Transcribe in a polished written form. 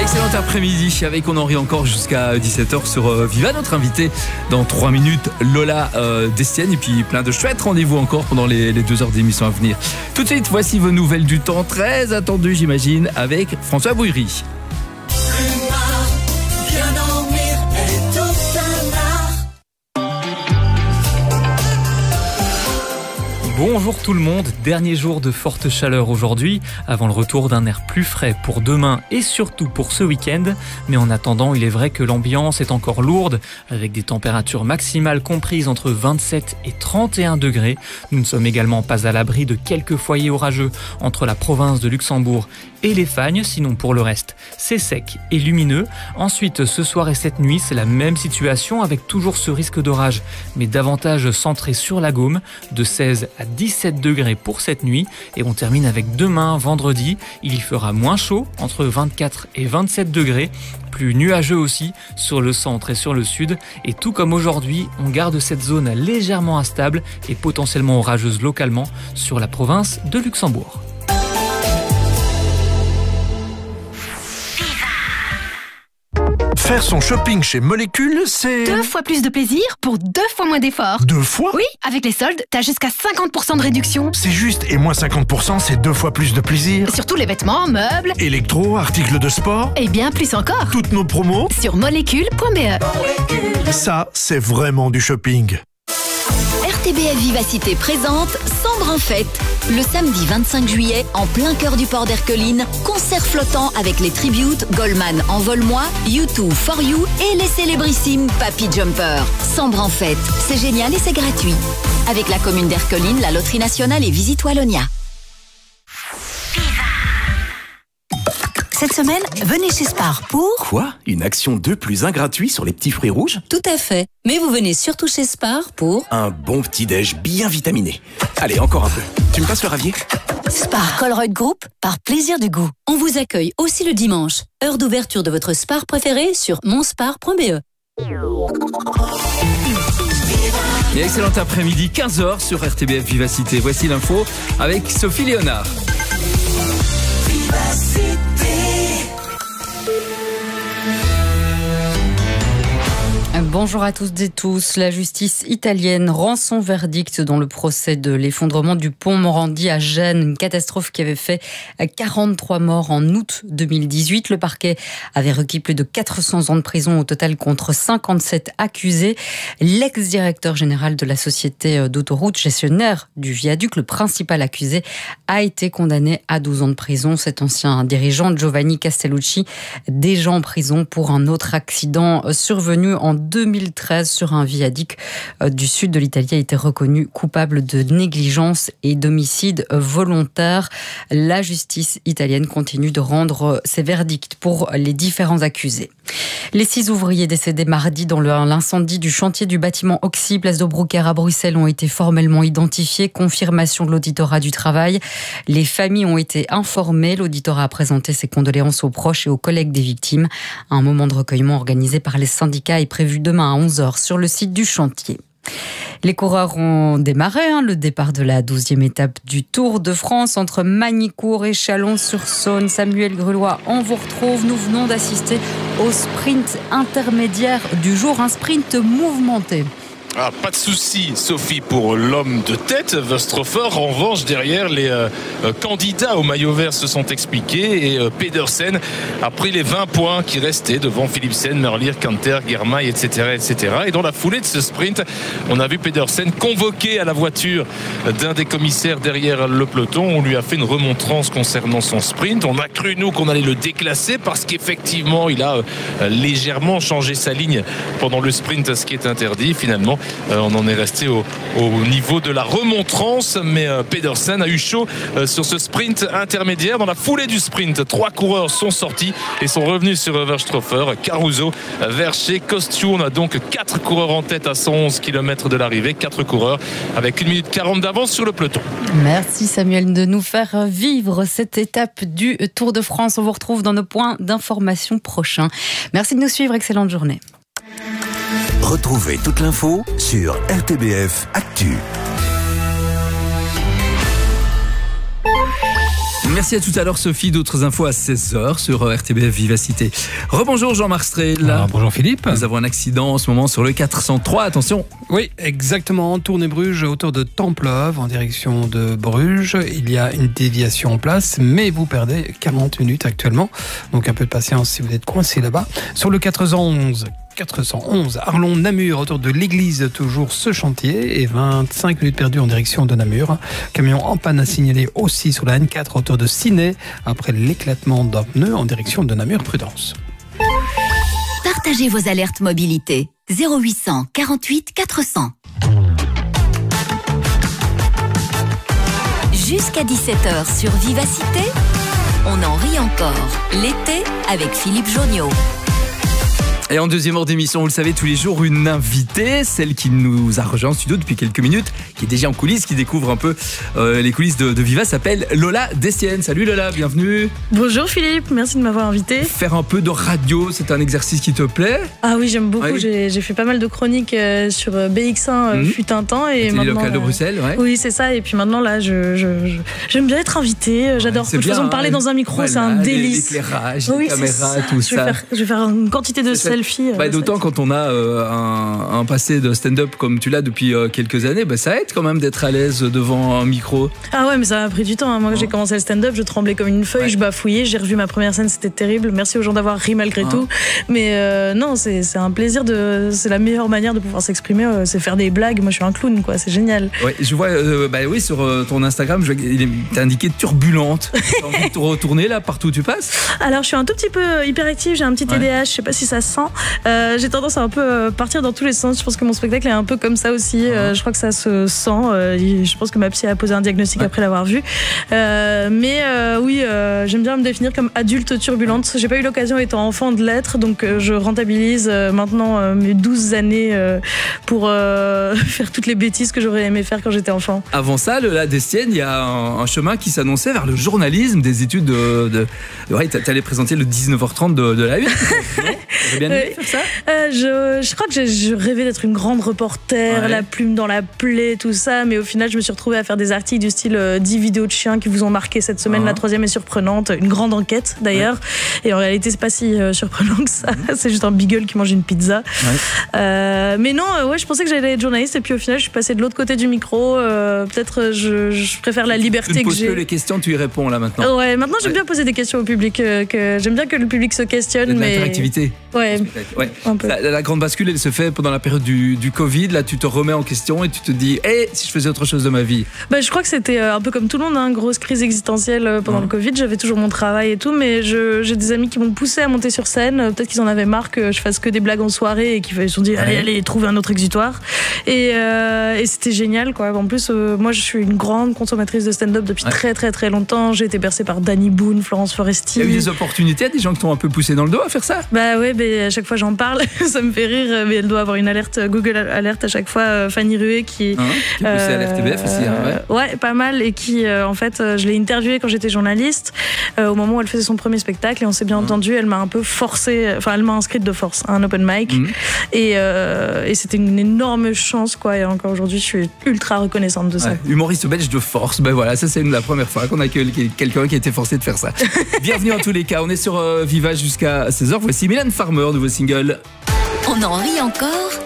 Excellent après-midi avec on en rit encore jusqu'à 17h sur Viva. Notre invité dans 3 minutes, Lola Destienne, et puis plein de chouettes rendez-vous encore pendant les 2 heures d'émission à venir. Tout de suite, voici vos nouvelles du temps, très attendues j'imagine, avec François Bouillerie. Bonjour tout le monde, dernier jour de forte chaleur aujourd'hui, avant le retour d'un air plus frais pour demain et surtout pour ce week-end. Mais en attendant, il est vrai que l'ambiance est encore lourde, avec des températures maximales comprises entre 27 et 31 degrés. Nous ne sommes également pas à l'abri de quelques foyers orageux entre la province de Luxembourg et les Fagnes, sinon pour le reste, c'est sec et lumineux. Ensuite, ce soir et cette nuit, c'est la même situation avec toujours ce risque d'orage, mais davantage centré sur la Gaume, de 16 à 17 degrés pour cette nuit. Et on termine avec demain, vendredi. Il y fera moins chaud, entre 24 et 27 degrés. Plus nuageux aussi sur le centre et sur le sud. Et tout comme aujourd'hui, on garde cette zone légèrement instable et potentiellement orageuse localement sur la province de Luxembourg. Faire son shopping chez Molécule, c'est... 2 fois plus de plaisir pour 2 fois moins d'efforts. 2 fois ? Oui, avec les soldes, t'as jusqu'à 50% de réduction. C'est juste, et moins 50%, c'est 2 fois plus de plaisir. Sur tous les vêtements, meubles... Électro, articles de sport... Et bien plus encore. Toutes nos promos... Sur molécule.be. Ça, c'est vraiment du shopping. RTBF Vivacité présente Sambre en fête. Le samedi 25 juillet, en plein cœur du port d'Erqueline, concert flottant avec les tributes Goldman Envole-moi, U2 For You et les célébrissimes Papy Jumper. Sambre en fête, c'est génial et c'est gratuit. Avec la commune d'Erqueline, la Loterie Nationale et Visite Wallonia. Cette semaine, venez chez Spar pour... Quoi ? Une action 2 plus 1 gratuit sur les petits fruits rouges ? Tout à fait. Mais vous venez surtout chez Spar pour... Un bon petit-déj bien vitaminé. Allez, encore un peu. Tu me passes le ravier ? Spar Colruyt Group, par plaisir du goût. On vous accueille aussi le dimanche. Heure d'ouverture de votre Spar préféré sur monspar.be. Et excellent après-midi, 15h sur RTBF Vivacité. Voici l'info avec Sophie Léonard. Bonjour à toutes et tous. La justice italienne rend son verdict dans le procès de l'effondrement du pont Morandi à Gênes, une catastrophe qui avait fait 43 morts en août 2018. Le parquet avait requis plus de 400 ans de prison au total contre 57 accusés. L'ex-directeur général de la société d'autoroute, gestionnaire du viaduc, le principal accusé, a été condamné à 12 ans de prison. Cet ancien dirigeant, Giovanni Castellucci, déjà en prison pour un autre accident survenu en 2013 sur un viaduc du sud de l'Italie, a été reconnu coupable de négligence et d'homicide volontaire. La justice italienne continue de rendre ses verdicts pour les différents accusés. Les 6 ouvriers décédés mardi dans l'incendie du chantier du bâtiment Oxy, place de Brouckère à Bruxelles, ont été formellement identifiés. Confirmation de l'auditorat du travail. Les familles ont été informées. L'auditorat a présenté ses condoléances aux proches et aux collègues des victimes. Un moment de recueillement organisé par les syndicats est prévu demain à 11h sur le site du chantier. Les coureurs ont démarré le départ de la 12e étape du Tour de France entre Magny-Cours et Chalon-sur-Saône. Samuel Grulois, on vous retrouve. Nous venons d'assister au sprint intermédiaire du jour, un sprint mouvementé. Ah, pas de souci, Sophie, pour l'homme de tête, Wöstrofer. En revanche, derrière, les candidats au maillot vert se sont expliqués et Pedersen a pris les 20 points qui restaient devant Philipsen, Merlier, Kanter, Girmay, etc., etc. Et dans la foulée de ce sprint, on a vu Pedersen convoqué à la voiture d'un des commissaires derrière le peloton. On lui a fait une remontrance concernant son sprint. On a cru, nous, qu'on allait le déclasser parce qu'effectivement, il a légèrement changé sa ligne pendant le sprint, ce qui est interdit. Finalement, on en est resté au niveau de la remontrance, mais Pedersen a eu chaud sur ce sprint intermédiaire. Dans la foulée du sprint, 3 coureurs sont sortis et sont revenus sur Wöstrofer, Caruso, Verchet, Kostju. On a donc 4 coureurs en tête à 111 km de l'arrivée, 4 coureurs avec 1 minute 40 d'avance sur le peloton. Merci Samuel de nous faire vivre cette étape du Tour de France. On vous retrouve dans nos points d'information prochains. Merci de nous suivre, excellente journée. Retrouvez toute l'info sur RTBF Actu. Merci à tout à l'heure Sophie, d'autres infos à 16h sur RTBF Vivacité. Rebonjour Jean-Marc Strel. Bonjour Philippe. Nous avons un accident en ce moment sur le 403, attention. Oui, exactement, Tournai-Bruges à hauteur de Templeuve en direction de Bruges. Il y a une déviation en place, mais vous perdez 40 minutes actuellement. Donc un peu de patience si vous êtes coincé là-bas. Sur le 411 Arlon-Namur, autour de l'église, toujours ce chantier, et 25 minutes perdues en direction de Namur. Camion en panne à signaler aussi sur la N4, autour de Ciney, après l'éclatement d'un pneu en direction de Namur. Prudence. Partagez vos alertes mobilité. 0800 48 400. Jusqu'à 17h sur Vivacité, on en rit encore. L'été avec Philippe Jonniot. Et en deuxième heure d'émission, vous le savez, tous les jours, une invitée, celle qui nous a rejoint en studio depuis quelques minutes, qui est déjà en coulisses, qui découvre un peu les coulisses de Viva, s'appelle Lola Destienne. Salut Lola, bienvenue. Bonjour Philippe, merci de m'avoir invité. Faire un peu de radio, c'est un exercice qui te plaît? Ah oui, j'aime beaucoup. Ouais. J'ai fait pas mal de chroniques sur BX1 fut un temps. Et télé maintenant, locale de Bruxelles, ouais. Oui, c'est ça. Et puis maintenant, là, j'aime bien être invitée. J'adore. C'est De toute façon, parler dans un micro, voilà, c'est un délice. L'éclairage, Oui, les caméras, tout je ça. Je vais faire une quantité de selfies. D'autant quand on a un passé de stand-up comme tu l'as depuis quelques années, ça aide quand même d'être à l'aise devant un micro. Ah ouais, mais ça a pris du temps. Hein. Moi, j'ai commencé le stand-up, je tremblais comme une feuille, je bafouillais. J'ai revu ma première scène, c'était terrible. Merci aux gens d'avoir ri malgré tout. Mais non, c'est un plaisir c'est la meilleure manière de pouvoir s'exprimer, c'est faire des blagues. Moi, je suis un clown, quoi. C'est génial. Ouais, je vois, oui, sur ton Instagram, il est indiqué turbulente. T'as envie de te retourner là partout où tu passes? Alors, je suis un tout petit peu hyperactive. J'ai un petit TDAH. Je sais pas si ça se sent. J'ai tendance à un peu partir dans tous les sens. Je pense que mon spectacle est un peu comme ça aussi. Je crois que ça se sent. Je pense que ma psy a posé un diagnostic après l'avoir vu. Oui, j'aime bien me définir comme adulte turbulente. J'ai pas eu l'occasion étant enfant de l'être, donc je rentabilise maintenant mes 12 années pour faire toutes les bêtises que j'aurais aimé faire quand j'étais enfant. Avant ça, Lola Destienne, il y a un chemin qui s'annonçait vers le journalisme, des études ouais, t'allais présenter le 19h30 de la 8. T'aurais bien aimé faire ça? Je crois que je rêvais d'être une grande reporter, la plume dans la plaie, tout ça, mais au final je me suis retrouvée à faire des articles du style 10 vidéos de chiens qui vous ont marqué cette semaine. La troisième est surprenante, une grande enquête d'ailleurs, et en réalité c'est pas si surprenant que ça. C'est juste un beagle qui mange une pizza. Mais non, je pensais que j'allais être journaliste, et puis au final je suis passée de l'autre côté du micro. Peut-être je préfère la liberté que j'ai. Tu poses peu les questions, tu y réponds là maintenant. Ouais, maintenant j'aime bien poser des questions au public, j'aime bien que le public se questionne. De l'interactivité. Ouais. Un peu. La grande bascule, elle se fait pendant la période du Covid. Là, tu te remets en question et tu te dis, si je faisais autre chose de ma vie. Je crois que c'était un peu comme tout le monde, grosse crise existentielle pendant le Covid. J'avais toujours mon travail et tout, mais j'ai des amis qui m'ont poussé à monter sur scène. Peut-être qu'ils en avaient marre que je fasse que des blagues en soirée et qu'ils se sont dit, allez, trouver un autre exutoire. Et c'était génial, quoi. En plus, moi, je suis une grande consommatrice de stand-up depuis très, très, très longtemps. J'ai été bercée par Danny Boone, Florence Foresti. Il y a eu des opportunités, des gens qui t'ont un peu poussé dans le dos à faire ça? À chaque fois j'en parle, ça me fait rire, mais elle doit avoir une alerte, Google Alert à chaque fois. Fanny Rué qui est poussée à l'RTBF aussi. Ouais, pas mal, et qui en fait je l'ai interviewée quand j'étais journaliste au moment où elle faisait son premier spectacle, et on s'est bien entendu. Elle m'a un peu forcé, elle m'a inscrite de force à un open mic, et c'était une énorme chance, quoi. Et encore aujourd'hui je suis ultra reconnaissante de ça. Humoriste belge de force, voilà, ça c'est la première fois qu'on a quelqu'un qui a été forcé de faire ça. Bienvenue en tous les cas, on est sur Viva jusqu'à 16h. Voici Mylène Farmer, nouveau single. On en rit encore